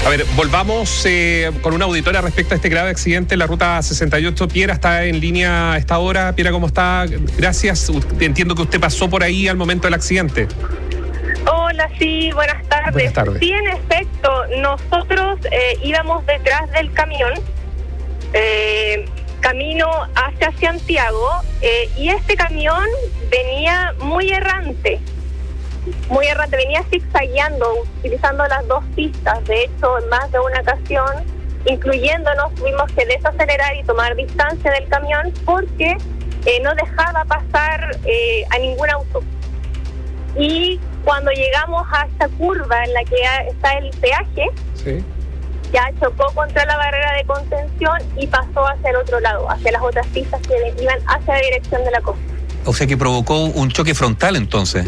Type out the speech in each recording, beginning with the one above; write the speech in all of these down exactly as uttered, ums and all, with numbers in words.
A ver, volvamos eh, con una auditora respecto a este grave accidente en la ruta sesenta y ocho. Piera está en línea a esta hora. Piera, ¿cómo está? Gracias. Entiendo que usted pasó por ahí al momento del accidente. Hola, sí, buenas tardes. Buenas tardes. Sí, en efecto, nosotros eh, íbamos detrás del camión, eh, camino hacia Santiago, eh, y este camión venía muy errante. Muy errante, venía zigzagueando, utilizando las dos pistas. De hecho, en más de una ocasión, incluyéndonos, tuvimos que desacelerar y tomar distancia del camión porque eh, no dejaba pasar eh, a ningún auto. Y cuando llegamos a esta curva en la que está el peaje, sí, ya chocó contra la barrera de contención y pasó hacia el otro lado, hacia las otras pistas que iban hacia la dirección de la costa. O sea que provocó un choque frontal entonces.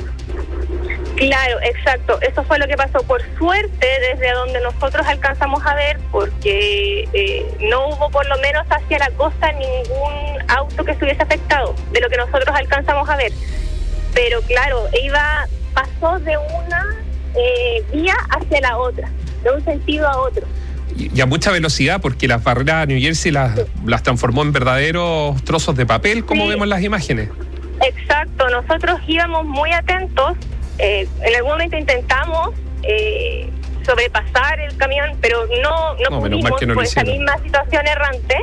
Claro, exacto. Eso fue lo que pasó. Por suerte, desde donde nosotros alcanzamos a ver, porque eh, no hubo por lo menos hacia la costa ningún auto que estuviese afectado, de lo que nosotros alcanzamos a ver. Pero claro, iba, pasó de una eh, vía hacia la otra, de un sentido a otro. Y a mucha velocidad, porque las barreras New Jersey las, sí. las transformó en verdaderos trozos de papel, como sí. vemos en las imágenes. Exacto. Nosotros íbamos muy atentos. Eh, en algún momento intentamos eh, sobrepasar el camión, pero no, no, no pudimos no por esa misma situación errante.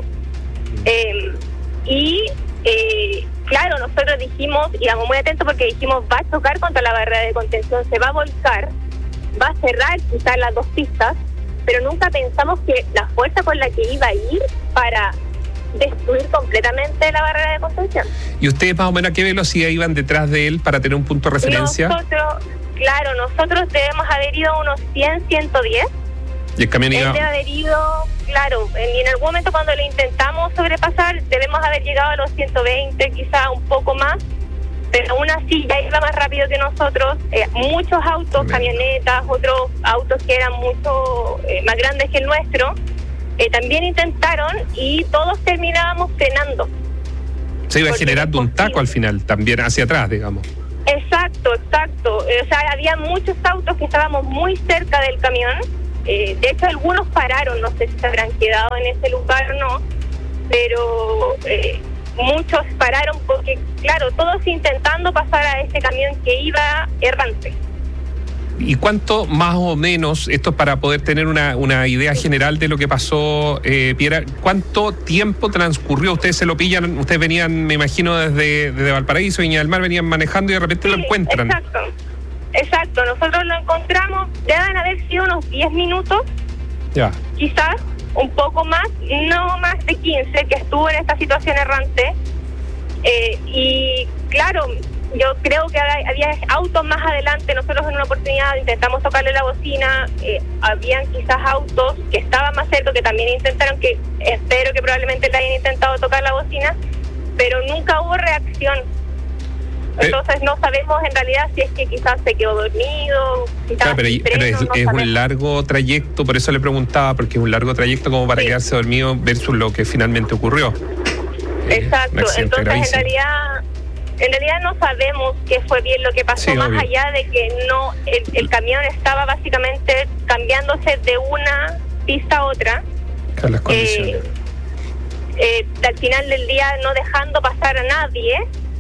Eh, y eh, claro, nosotros dijimos, íbamos muy atentos porque dijimos, va a chocar contra la barrera de contención, se va a volcar, va a cerrar quizás las dos pistas, pero nunca pensamos que la fuerza con la que iba a ir para destruir completamente la barrera de contención. ¿Y ustedes más o menos a qué velocidad iban detrás de él para tener un punto de referencia? Nosotros, claro, nosotros debemos haber ido a unos cien, ciento diez. ¿Y el camión iba? Él debe haber ido, claro, y en algún momento cuando lo intentamos sobrepasar, debemos haber llegado a los ciento veinte, quizá un poco más, pero aún así ya iba más rápido que nosotros. Eh, muchos autos, Bien. camionetas, otros autos que eran mucho eh, más grandes que el nuestro, Eh, también intentaron y todos terminábamos frenando. Se iba generando un taco al final, también hacia atrás, digamos. Exacto, exacto. Eh, o sea, había muchos autos que estábamos muy cerca del camión. Eh, de hecho, algunos pararon, no sé si se habrán quedado en ese lugar o no, pero eh, muchos pararon porque, claro, todos intentando pasar a ese camión que iba errante. ¿Y cuánto más o menos, esto es para poder tener una, una idea general de lo que pasó, eh, Piera, cuánto tiempo transcurrió? Ustedes se lo pillan, ustedes venían, me imagino, desde, desde Valparaíso, Viña del Mar, venían manejando y de repente sí, lo encuentran. Exacto, exacto, nosotros lo encontramos, deben haber sido unos diez minutos, ya, quizás un poco más, no más de quince, que estuvo en esta situación errante, eh, y claro, yo creo que había autos más adelante. Nosotros en una oportunidad intentamos tocarle la bocina, eh, habían quizás autos que estaban más cerca que también intentaron, que espero que probablemente le hayan intentado tocar la bocina, pero nunca hubo reacción. Entonces eh, no sabemos en realidad si es que quizás se quedó dormido. Claro, pero, freno, pero es, no es un largo trayecto, por eso le preguntaba, porque es un largo trayecto como para sí. quedarse dormido versus lo que finalmente ocurrió. Exacto, eh, entonces gravísimo. en realidad... En realidad no sabemos qué fue bien lo que pasó, sí, más obvio. allá de que no el, el camión estaba básicamente cambiándose de una pista a otra. Con las condiciones. Eh, eh, al final del día no dejando pasar a nadie.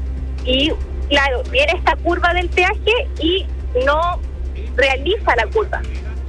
Y claro, viene esta curva del peaje y no realiza la curva.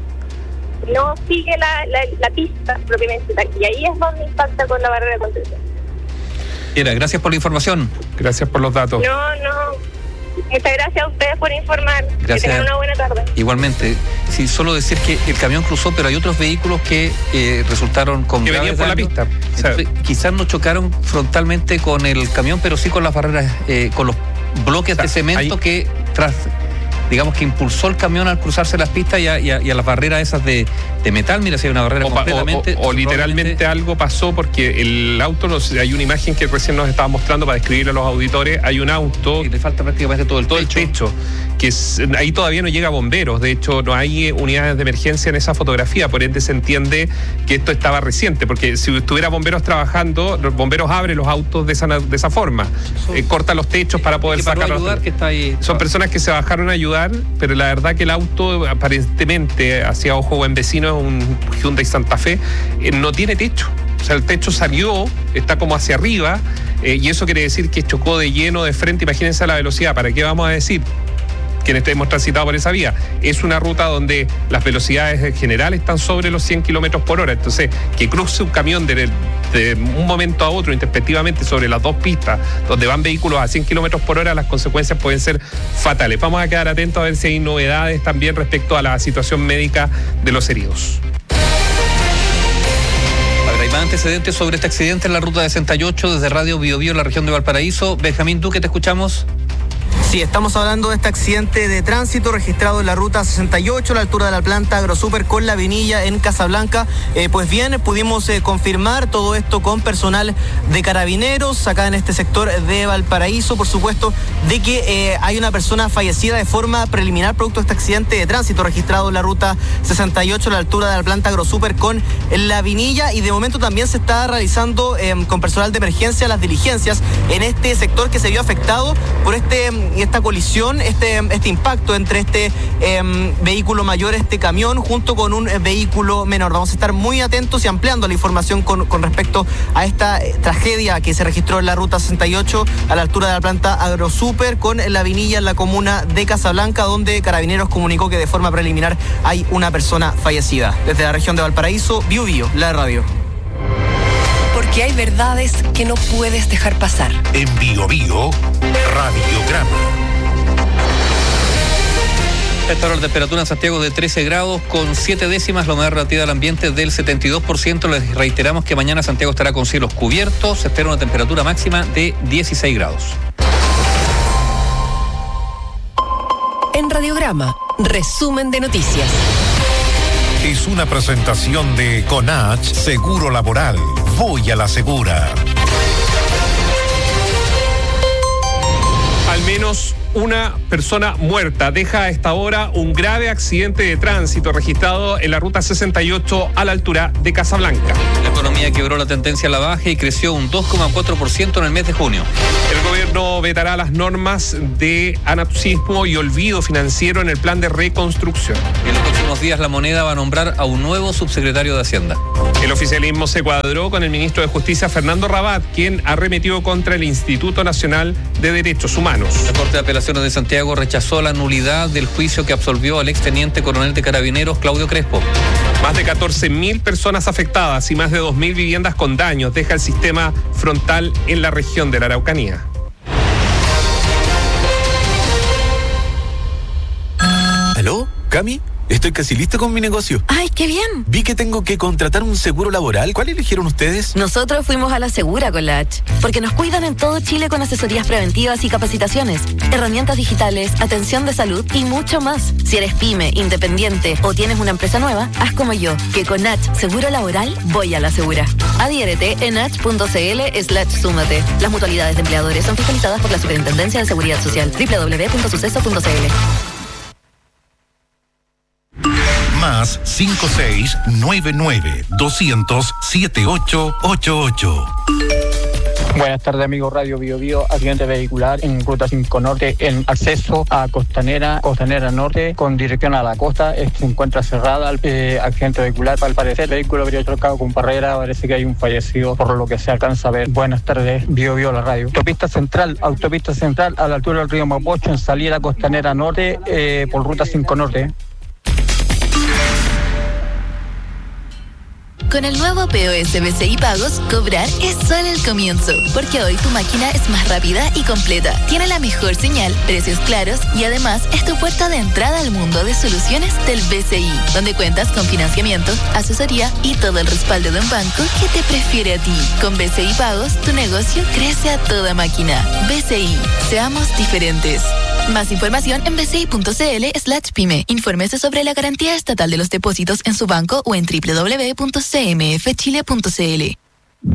No sigue la, la, la pista propiamente tal. Y ahí es donde impacta con la barrera de contención. Piera, gracias por la información. Gracias por los datos. No, no. Muchas gracias a ustedes por informar. Gracias. Que tengan una buena tarde. Igualmente. Sí, solo decir que el camión cruzó, pero hay otros vehículos que eh, resultaron con que venían por la pista. Entonces, o sea, quizás no chocaron frontalmente con el camión, pero sí con las barreras, eh, con los bloques, o sea, de cemento ahí, que tras... digamos que impulsó el camión al cruzarse las pistas y a, y a, y a las barreras esas de, de metal. Mira, si hay una barrera o, completamente... O, o, o literalmente algo pasó porque el auto, no sé, hay una imagen que recién nos estaba mostrando para describirle a los auditores, hay un auto... Y le falta prácticamente todo el todo techo. el techo, que es, ahí todavía no llega bomberos, de hecho no hay unidades de emergencia en esa fotografía, por ende se entiende que esto estaba reciente, porque si estuviera bomberos trabajando, los bomberos abren los autos de esa, de esa forma, eh, cortan los techos para poder sacar... Que está ahí, son personas que se bajaron a ayudar lugar, pero la verdad que el auto aparentemente, hacia ojo buen vecino, es un Hyundai Santa Fe, eh, no tiene techo. O sea, el techo salió, está como hacia arriba, eh, y eso quiere decir que chocó de lleno de frente. Imagínense la velocidad. ¿Para qué vamos a decir? Quienes hemos transitado por esa vía. Es una ruta donde las velocidades en general están sobre los cien kilómetros por hora. Entonces, que cruce un camión de, de un momento a otro, intempestivamente, sobre las dos pistas, donde van vehículos a cien kilómetros por hora, las consecuencias pueden ser fatales. Vamos a quedar atentos a ver si hay novedades también respecto a la situación médica de los heridos. Hay más antecedentes sobre este accidente en la ruta sesenta y ocho desde Radio Bio Bio en la región de Valparaíso. Benjamín Duque, te escuchamos. Sí, estamos hablando de este accidente de tránsito registrado en la ruta sesenta y ocho a la altura de la planta AgroSuper con La Vinilla en Casablanca. Eh, pues bien, pudimos eh, confirmar todo esto con personal de Carabineros acá en este sector de Valparaíso, por supuesto, de que eh, hay una persona fallecida de forma preliminar producto de este accidente de tránsito registrado en la ruta sesenta y ocho a la altura de la planta AgroSuper con La Vinilla, y de momento también se está realizando eh, con personal de emergencia las diligencias en este sector que se vio afectado por este esta colisión, este, este impacto entre este eh, vehículo mayor, este camión, junto con un eh, vehículo menor. Vamos a estar muy atentos y ampliando la información con, con respecto a esta eh, tragedia que se registró en la ruta sesenta y ocho a la altura de la planta AgroSuper con La Vinilla en la comuna de Casablanca, donde Carabineros comunicó que de forma preliminar hay una persona fallecida. Desde la región de Valparaíso, Bio Bio, la radio. Porque hay verdades que no puedes dejar pasar. En Bio Bio, Radiograma. Esta hora la temperatura en Santiago de trece grados con siete décimas, la humedad relativa del ambiente del setenta y dos por ciento. Les reiteramos que mañana Santiago estará con cielos cubiertos. Se espera una temperatura máxima de dieciséis grados. En Radiograma, resumen de noticias. Es una presentación de Conach Seguro Laboral. Voy a la segura. Al menos una persona muerta deja a esta hora un grave accidente de tránsito registrado en la ruta sesenta y ocho a la altura de Casablanca. La economía quebró la tendencia a la baja y creció un dos coma cuatro por ciento en el mes de junio. El gobierno vetará las normas de anatocismo y olvido financiero en el plan de reconstrucción. En los próximos días la Moneda va a nombrar a un nuevo subsecretario de Hacienda. El oficialismo se cuadró con el ministro de Justicia, Fernando Rabat, quien arremetió contra el Instituto Nacional de Derechos Humanos. La Corte de Apelaciones de Santiago rechazó la nulidad del juicio que absolvió al exteniente coronel de Carabineros, Claudio Crespo. Más de catorce mil personas afectadas y más de dos mil viviendas con daños deja el sistema frontal en la región de la Araucanía. ¿Aló? ¿Cami? Estoy casi listo con mi negocio. ¡Ay, qué bien! Vi que tengo que contratar un seguro laboral. ¿Cuál eligieron ustedes? Nosotros fuimos a la Segura con la H, porque nos cuidan en todo Chile con asesorías preventivas y capacitaciones, herramientas digitales, atención de salud y mucho más. Si eres pyme, independiente o tienes una empresa nueva, haz como yo, que con H Seguro Laboral voy a la Segura. Adhiérete en h.cl slash súmate. Las mutualidades de empleadores son fiscalizadas por la Superintendencia de Seguridad Social. doble u doble u doble u punto suceso punto c l. Más cinco seis nueve nueve doscientos setenta y ocho ochenta y ocho. Buenas tardes, amigos Radio Bio Bio. Accidente vehicular en Ruta cinco Norte, en acceso a Costanera, Costanera Norte, con dirección a la costa. Eh, se encuentra cerrada el eh, accidente vehicular. Al parecer, el vehículo habría chocado con barrera. Parece que hay un fallecido, por lo que se alcanza a ver. Buenas tardes, Bio Bio, la radio. Autopista Central, Autopista Central, a la altura del río Mapocho, en salida Costanera Norte, eh, por Ruta cinco Norte. Con el nuevo P O S B C I Pagos, cobrar es solo el comienzo, porque hoy tu máquina es más rápida y completa, tiene la mejor señal, precios claros y además es tu puerta de entrada al mundo de soluciones del B C I, donde cuentas con financiamiento, asesoría y todo el respaldo de un banco que te prefiere a ti. Con B C I Pagos, tu negocio crece a toda máquina. B C I, seamos diferentes. Más información en bci.cl slash pyme. Infórmese sobre la garantía estatal de los depósitos en su banco o en doble u doble u doble u punto c m f chile punto c l.